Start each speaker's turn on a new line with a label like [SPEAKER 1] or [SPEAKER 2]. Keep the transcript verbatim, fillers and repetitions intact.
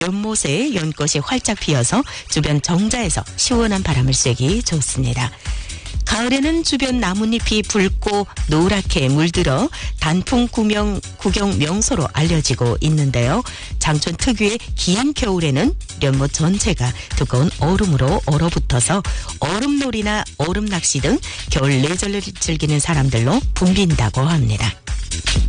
[SPEAKER 1] 연못에 연꽃이 활짝 피어서 주변 정자에서 시원한 바람을 쐬기 좋습니다. 가을에는 주변 나뭇잎이 붉고 노랗게 물들어 단풍 구경, 구경 명소로 알려지고 있는데요. 장촌 특유의 긴 겨울에는 연못 전체가 두꺼운 얼음으로 얼어붙어서 얼음놀이나 얼음 낚시 등 겨울 레저를 즐기는 사람들로 붐빈다고 합니다.